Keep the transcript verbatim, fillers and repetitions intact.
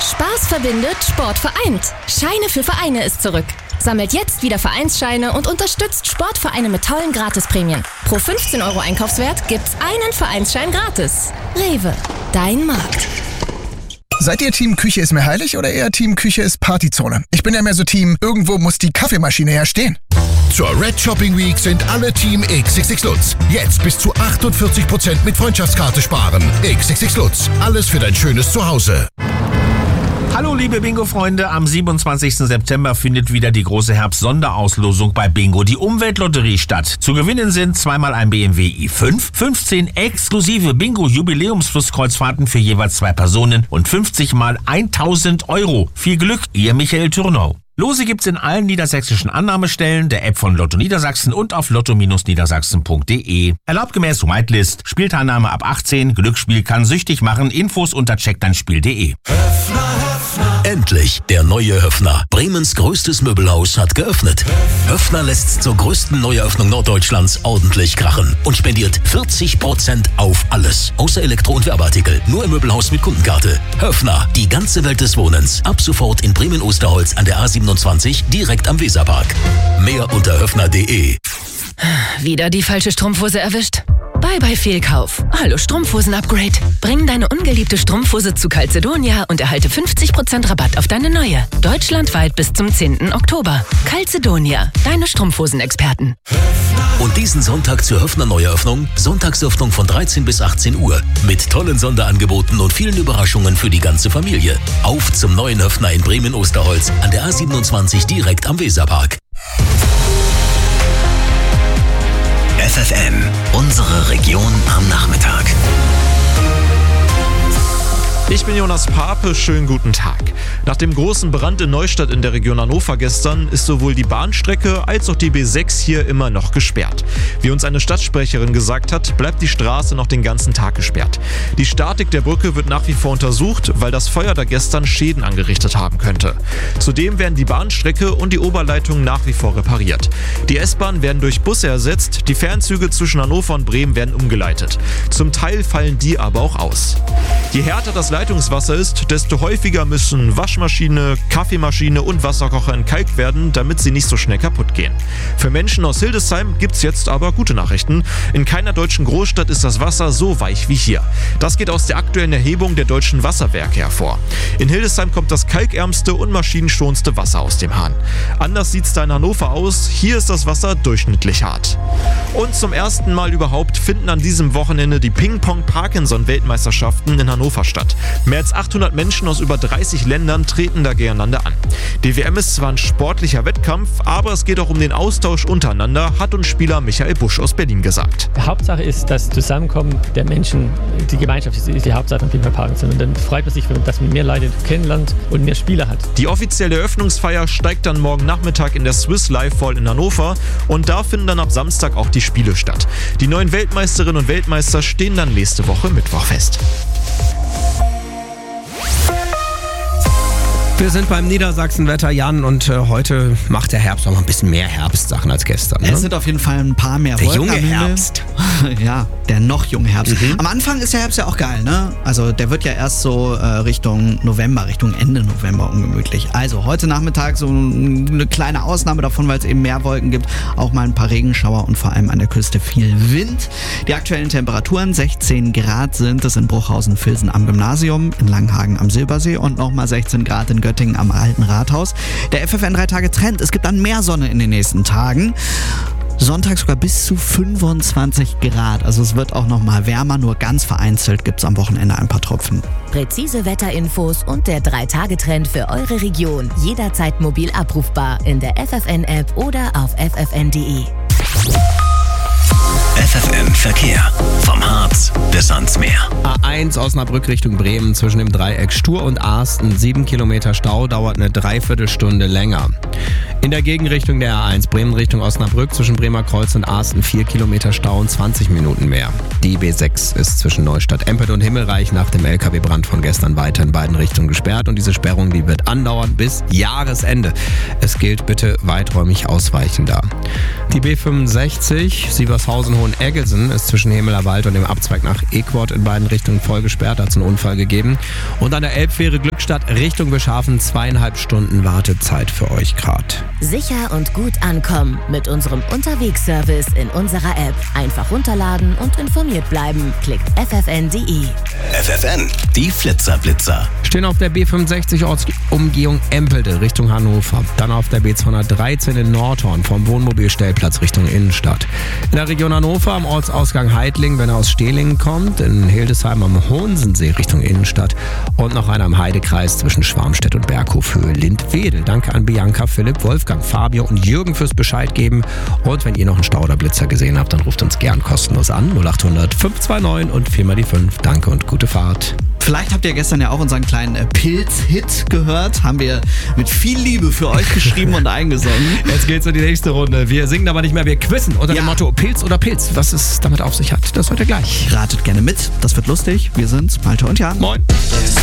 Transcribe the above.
Spaß verbindet, Sport vereint. Scheine für Vereine ist zurück. Sammelt jetzt wieder Vereinsscheine und unterstützt Sportvereine mit tollen Gratisprämien. Pro fünfzehn Euro Einkaufswert gibt's einen Vereinsschein gratis. Rewe, dein Markt. Seid ihr Team Küche ist mir heilig oder eher Team Küche ist Partyzone? Ich bin ja mehr so Team, irgendwo muss die Kaffeemaschine ja stehen. Zur Red Shopping Week sind alle Team X X X Lutz. Jetzt bis zu achtundvierzig Prozent mit Freundschaftskarte sparen. X X X Lutz. Alles für dein schönes Zuhause. Hallo liebe Bingo-Freunde, am siebenundzwanzigsten September findet wieder die große Herbst-Sonderauslosung bei Bingo, die Umweltlotterie, statt. Zu gewinnen sind zweimal ein B M W i fünf, fünfzehn exklusive Bingo-Jubiläumsflusskreuzfahrten für jeweils zwei Personen und fünfzig mal tausend Euro. Viel Glück, ihr Michael Turnau. Lose gibt's in allen niedersächsischen Annahmestellen, der App von Lotto Niedersachsen und auf lotto niedersachsen punkt de. Erlaubt gemäß Whitelist, Spielteilnahme ab achtzehn, Glücksspiel kann süchtig machen, Infos unter check dein spiel punkt de. Endlich, der neue Höffner. Bremens größtes Möbelhaus hat geöffnet. Höffner lässt zur größten Neueröffnung Norddeutschlands ordentlich krachen und spendiert vierzig Prozent auf alles. Außer Elektro- und Werbeartikel. Nur im Möbelhaus mit Kundenkarte. Höffner, die ganze Welt des Wohnens. Ab sofort in Bremen-Osterholz an der A siebenundzwanzig, direkt am Weserpark. Mehr unter höffner punkt de. Wieder die falsche Strumpfhose erwischt? Bye bye Fehlkauf. Hallo Strumpfhosen-Upgrade. Bring deine ungeliebte Strumpfhose zu Calzedonia und erhalte fünfzig Prozent Rabatt auf deine neue. Deutschlandweit bis zum zehnten Oktober. Calzedonia, deine Strumpfhosen-Experten. Und diesen Sonntag zur Höffner Neueröffnung, Sonntagsöffnung von dreizehn bis achtzehn Uhr. Mit tollen Sonderangeboten und vielen Überraschungen für die ganze Familie. Auf zum neuen Höffner in Bremen-Osterholz an der A siebenundzwanzig, direkt am Weserpark. F F N, unsere Region am Nachmittag. Ich bin Jonas Pape, schönen guten Tag. Nach dem großen Brand in Neustadt in der Region Hannover gestern ist sowohl die Bahnstrecke als auch die B sechs hier immer noch gesperrt. Wie uns eine Stadtsprecherin gesagt hat, bleibt die Straße noch den ganzen Tag gesperrt. Die Statik der Brücke wird nach wie vor untersucht, weil das Feuer da gestern Schäden angerichtet haben könnte. Zudem werden die Bahnstrecke und die Oberleitung nach wie vor repariert. Die S-Bahnen werden durch Busse ersetzt, die Fernzüge zwischen Hannover und Bremen werden umgeleitet. Zum Teil fallen die aber auch aus. Je härter das Leitungswasser ist, desto häufiger müssen Waschmaschine, Kaffeemaschine und Wasserkocher entkalkt werden, damit sie nicht so schnell kaputt gehen. Für Menschen aus Hildesheim gibt's jetzt aber gute Nachrichten. In keiner deutschen Großstadt ist das Wasser so weich wie hier. Das geht aus der aktuellen Erhebung der deutschen Wasserwerke hervor. In Hildesheim kommt das kalkärmste und maschinenschonendste Wasser aus dem Hahn. Anders sieht's da in Hannover aus. Hier ist das Wasser durchschnittlich hart. Und zum ersten Mal überhaupt finden an diesem Wochenende die Ping-Pong-Parkinson-Weltmeisterschaften in Hannover statt. Mehr als achthundert Menschen aus über dreißig Ländern treten da gegeneinander an. Die W M ist zwar ein sportlicher Wettkampf, aber es geht auch um den Austausch untereinander, hat uns Spieler Michael Busch aus Berlin gesagt. Die Hauptsache ist das Zusammenkommen der Menschen, die Gemeinschaft ist die Hauptsache von Ping-Pong Parkinson. Und dann freut man sich, dass man mehr Leute kennenlernt und mehr Spieler hat. Die offizielle Eröffnungsfeier steigt dann morgen Nachmittag in der Swiss Life Hall in Hannover und da finden dann ab Samstag auch die Spiele statt. Die neuen Weltmeisterinnen und Weltmeister stehen dann nächste Woche Mittwoch fest. Wir sind beim Niedersachsen-Wetter, Jan, und äh, heute macht der Herbst auch mal ein bisschen mehr Herbstsachen als gestern. Ne? Es sind auf jeden Fall ein paar mehr der Wolken junge am Himmel. Herbst. Ja, der noch junge Herbst. Mhm. Am Anfang ist der Herbst ja auch geil, ne? Also der wird ja erst so äh, Richtung November, Richtung Ende November ungemütlich. Also heute Nachmittag so eine kleine Ausnahme davon, weil es eben mehr Wolken gibt. Auch mal ein paar Regenschauer und vor allem an der Küste viel Wind. Die aktuellen Temperaturen sechzehn Grad sind es in Bruchhausen-Vilsen am Gymnasium, in Langenhagen am Silbersee und nochmal sechzehn Grad in Göttingen am Alten Rathaus. Der F F N drei Tage Trend. Es gibt dann mehr Sonne in den nächsten Tagen. Sonntag sogar bis zu fünfundzwanzig Grad. Also es wird auch noch mal wärmer, nur ganz vereinzelt gibt es am Wochenende ein paar Tropfen. Präzise Wetterinfos und der drei Tage Trend für eure Region. Jederzeit mobil abrufbar in der F F N-App oder auf f f n punkt de. F F N Verkehr. Vom Harz bis ans Meer. A eins Osnabrück Richtung Bremen zwischen dem Dreieck Stur und Arsten. sieben Kilometer Stau, dauert eine Dreiviertelstunde länger. In der Gegenrichtung der A eins Bremen Richtung Osnabrück zwischen Bremer Kreuz und Arsten vier Kilometer Stau und zwanzig Minuten mehr. Die B sechs ist zwischen Neustadt-Empert und Himmelreich nach dem L K W-Brand von gestern weiter in beiden Richtungen gesperrt und diese Sperrung, die wird andauern bis Jahresende. Es gilt bitte weiträumig ausweichen da. Die B fünfundsechzig Sievershausen Hoheneggelsen ist zwischen Hemelerwald und dem Abzweig nach Equord in beiden Richtungen voll gesperrt. Da hat es einen Unfall gegeben. Und an der Elbfähre Glückstadt Richtung Bischhafen zweieinhalb Stunden Wartezeit für euch gerade. Sicher und gut ankommen mit unserem Unterwegsservice in unserer App. Einfach runterladen und informiert bleiben. Klickt f f n punkt d e. F F N, die Flitzerblitzer. Stehen auf der B fünfundsechzig Ortsumgehung Empelde Richtung Hannover. Dann auf der B zweihundertdreizehn in Nordhorn vom Wohnmobilstellplatz Richtung Innenstadt. In der Region Hannover am Ortsausgang Heidling, wenn er aus Stehlingen kommt. In Hildesheim am Hohensensee Richtung Innenstadt. Und noch einer im Heidekreis zwischen Schwarmstedt und Berghofhöhe Lindwedel. Danke an Bianca, Philipp, Wolfgang, Fabio und Jürgen fürs Bescheid geben. Und wenn ihr noch einen Stau oder Blitzer gesehen habt, dann ruft uns gern kostenlos an. null acht hundert fünf zwei neun und viermal die fünf. Danke und gute Fahrt. Vielleicht habt ihr gestern ja auch unseren kleinen äh, Pilz-Hit gehört. Haben wir mit viel Liebe für euch geschrieben und eingesungen. Jetzt geht's in die nächste Runde. Wir singen aber nicht mehr, wir quizzen unter Ja. dem Motto Pilz oder Pilz. Was es damit auf sich hat, das hört ihr gleich. Ratet gerne mit, das wird lustig. Wir sind's, Malte und Jan. Moin.